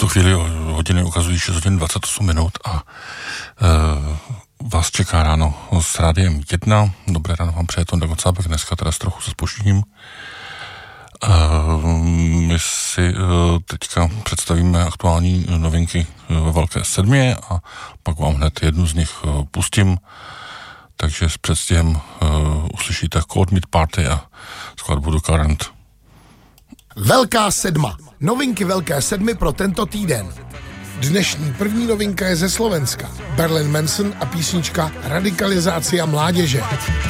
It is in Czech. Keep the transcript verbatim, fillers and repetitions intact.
tu chvíli hodiny ukazují šest hodin dvacet osm minut a uh, vás čeká ráno s Rádiem jedna. Dobré ráno vám přeje Tonda Kocábek, dneska teda s trochu se zpožděním. Uh, my si uh, teďka představíme aktuální novinky ve Velké sedmě a pak vám hned jednu z nich uh, pustím. Takže s předstihem uh, uslyšíte Cold Meat Party a skladbu The Current. Velká sedma. Novinky Velké sedmi pro tento týden. Dnešní první novinka je ze Slovenska. Marilyn Manson a písnička Radikalizácia mládeže.